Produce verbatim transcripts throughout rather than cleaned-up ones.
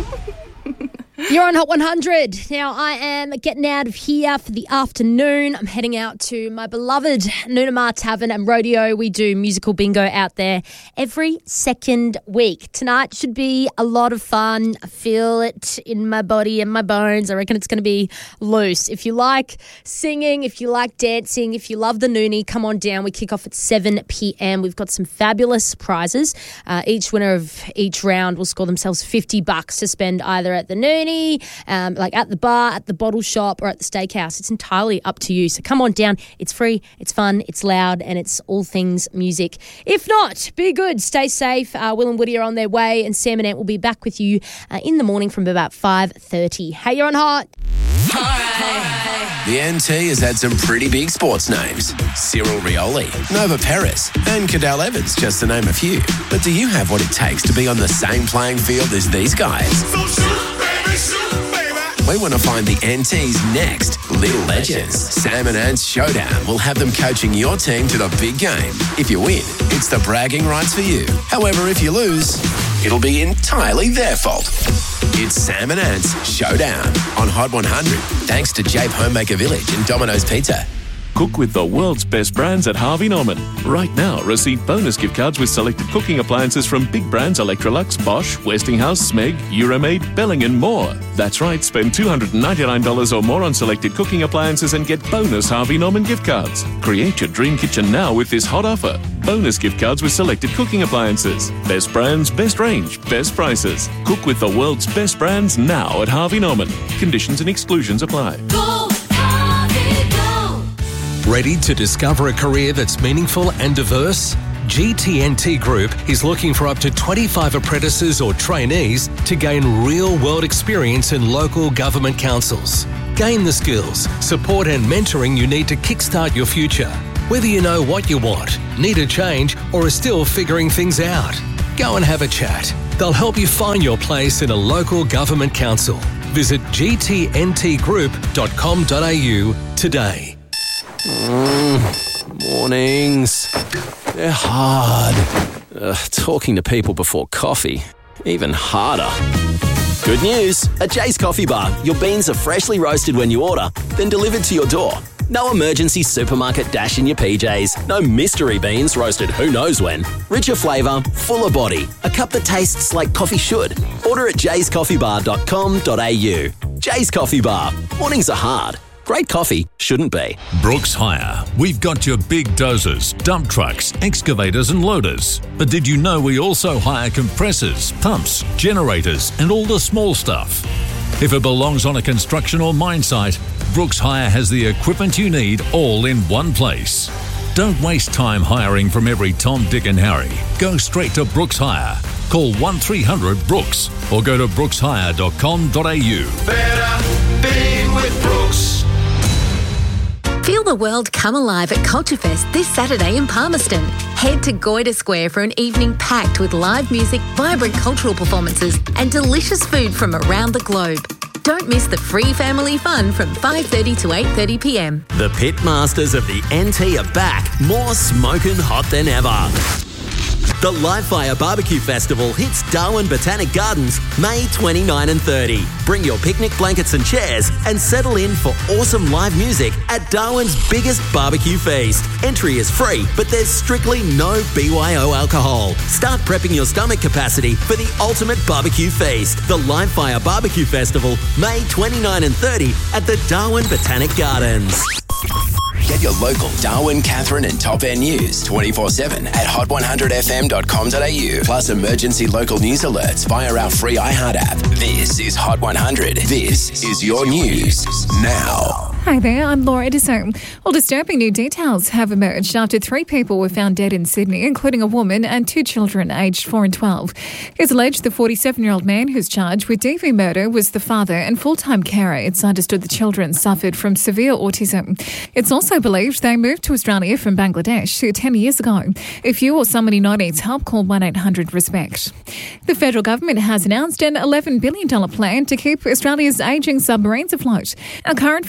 You're on Hot one hundred. Now, I am getting out of here for the afternoon. I'm heading out to my beloved Nunamar Tavern and Rodeo. We do musical bingo out there every second week. Tonight should be a lot of fun. I feel it in my body and my bones. I reckon it's going to be loose. If you like singing, if you like dancing, if you love the Noonie, come on down. We kick off at seven p.m. We've got some fabulous prizes. Uh, each winner of each round will score themselves fifty bucks to spend either at the Noonie, Um, like at the bar, at the bottle shop, or at the steakhouse. It's entirely up to you. So come on down. It's free, it's fun, it's loud, and it's all things music. If not, be good, stay safe. Uh, Will and Woody are on their way, and Sam and Ant will be back with you uh, in the morning from about five thirty. Hey, you're on Hot. Hi. The N T has had some pretty big sports names. Cyril Rioli, Nova Perez, and Cadel Evans, just to name a few. But do you have what it takes to be on the same playing field as these guys? So shoot, baby, shoot, baby. We want to find the N T's next little legends. Sam and Ant's Showdown will have them coaching your team to the big game. If you win, it's the bragging rights for you. However, if you lose, it'll be entirely their fault. It's Sam and Ant's Showdown on Hot one hundred, thanks to Jape Homemaker Village and Domino's Pizza. Cook with the world's best brands at Harvey Norman. Right now, receive bonus gift cards with selected cooking appliances from big brands Electrolux, Bosch, Westinghouse, Smeg, Euromaid, Belling and more. That's right, spend two hundred ninety-nine dollars or more on selected cooking appliances and get bonus Harvey Norman gift cards. Create your dream kitchen now with this hot offer. Bonus gift cards with selected cooking appliances. Best brands, best range, best prices. Cook with the world's best brands now at Harvey Norman. Conditions and exclusions apply. Go, Harvey, go. Ready to discover a career that's meaningful and diverse? G T N T Group is looking for up to twenty-five apprentices or trainees to gain real-world experience in local government councils. Gain the skills, support and mentoring you need to kickstart your future. Whether you know what you want, need a change, or are still figuring things out, go and have a chat. They'll help you find your place in a local government council. Visit g t n t group dot com dot a u today. Mm, mornings. They're hard. Ugh, talking to people before coffee, even harder. Good news. At Jay's Coffee Bar, your beans are freshly roasted when you order, then delivered to your door. No emergency supermarket dash in your P Js. No mystery beans roasted who knows when. Richer flavour, fuller body. A cup that tastes like coffee should. Order at jays coffee bar dot com dot a u. Jay's Coffee Bar. Mornings are hard. Great coffee shouldn't be. Brooks Hire. We've got your big dozers, dump trucks, excavators and loaders. But did you know we also hire compressors, pumps, generators and all the small stuff? If it belongs on a construction or mine site, Brooks Hire has the equipment you need all in one place. Don't waste time hiring from every Tom, Dick and Harry. Go straight to Brooks Hire. Call one three hundred Brooks or go to brooks hire dot com dot a u. Better being with Brooks. Feel the world come alive at Culturefest this Saturday in Palmerston. Head to Goyder Square for an evening packed with live music, vibrant cultural performances and delicious food from around the globe. Don't miss the free family fun from five thirty to eight thirty p m. The pit masters of the N T are back, more smoking hot than ever. The Live Fire Barbecue Festival hits Darwin Botanic Gardens May twenty-ninth and thirtieth. Bring your picnic blankets and chairs and settle in for awesome live music at Darwin's biggest barbecue feast. Entry is free, but there's strictly no B Y O alcohol. Start prepping your stomach capacity for the ultimate barbecue feast. The Live Fire Barbecue Festival May twenty-ninth and thirtieth at the Darwin Botanic Gardens. Get your local Darwin, Catherine and Top End news twenty-four seven at hot one hundred f m dot com dot a u. Plus emergency local news alerts via our free iHeart app. This is Hot one hundred. This is your news now. Hi there, I'm Laura Edison. Well, disturbing new details have emerged after three people were found dead in Sydney, including a woman and two children aged four and twelve. It's alleged the forty-seven-year-old man who's charged with D V murder was the father and full-time carer. It's understood the children suffered from severe autism. It's also believed they moved to Australia from Bangladesh ten years ago. If you or somebody you know needs help, call one eight hundred RESPECT. The federal government has announced an eleven billion dollars plan to keep Australia's ageing submarines afloat. Our current fleet of submarines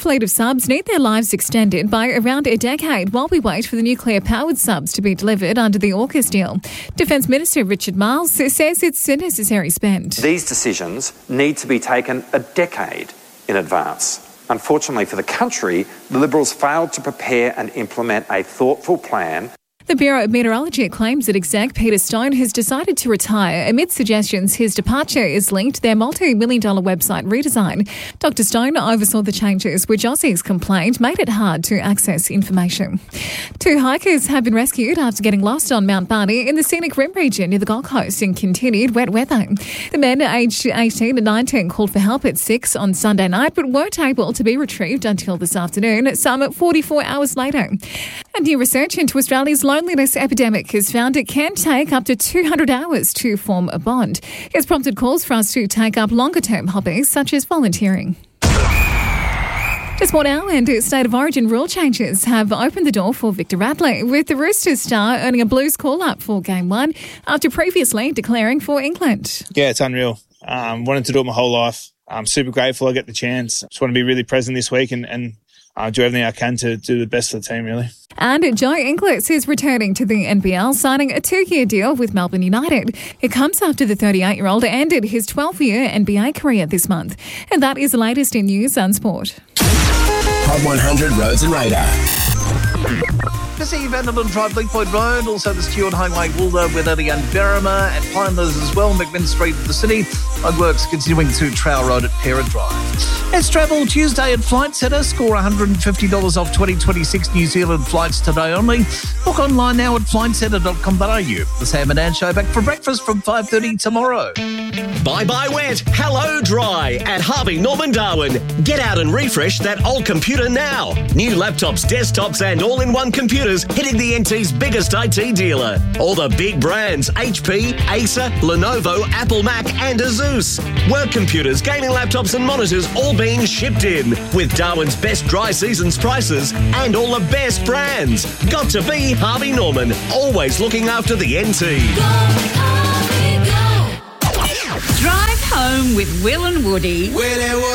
subs need their lives extended by around a decade while we wait for the nuclear-powered subs to be delivered under the AUKUS deal. Defence Minister Richard Marles says it's a necessary spend. These decisions need to be taken a decade in advance. Unfortunately for the country, the Liberals failed to prepare and implement a thoughtful plan. The Bureau of Meteorology claims that exec Peter Stone has decided to retire amid suggestions his departure is linked to their multi-million dollar website redesign. Doctor Stone oversaw the changes, which Aussies complained made it hard to access information. Two hikers have been rescued after getting lost on Mount Barney in the scenic rim region near the Gold Coast in continued wet weather. The men, aged eighteen and nineteen, called for help at six on Sunday night, but weren't able to be retrieved until this afternoon, some forty-four hours later. And new research into Australia's loneliness epidemic has found it can take up to two hundred hours to form a bond. It's prompted calls for us to take up longer-term hobbies such as volunteering. Just more now, and State of Origin rule changes have opened the door for Victor Radley, with the Roosters star earning a Blues call-up for Game one after previously declaring for England. Yeah, it's unreal. Um, wanted to do it my whole life. I'm super grateful I get the chance. Just want to be really present this week and, and uh, do everything I can to do the best for the team, really. And Joe Inglis is returning to the N B L, signing a two-year deal with Melbourne United. It comes after the thirty-eight-year-old ended his twelve-year N B A career this month. And that is the latest in news and sport. Hot one hundred Roads and Radar. Busy Vanderlyn Drive, Link Point Road, also the Stewart Highway, Woolder, Wendy and Berrima, and Pinellas as well, McMinn Street in the city. Roadworks continuing to Trowell Road at Parent Drive. Let's travel Tuesday at Flight Centre. Score one hundred fifty dollars off twenty twenty-six New Zealand flights today only. Book online now at flight centre dot com dot a u. The Sam and Ann Show back for breakfast from five thirty tomorrow. Bye-bye wet, hello dry at Harvey Norman Darwin. Get out and refresh that old computer now. New laptops, desktops and all-in-one computers hitting the N T's biggest I T dealer. All the big brands, H P, Acer, Lenovo, Apple Mac and Asus. Work computers, gaming laptops and monitors all being shipped in with Darwin's best dry seasons prices and all the best brands. Got to be Harvey Norman, always looking after the N T. Go, Harvey, go. Drive home with Will and Woody. Will and Woody.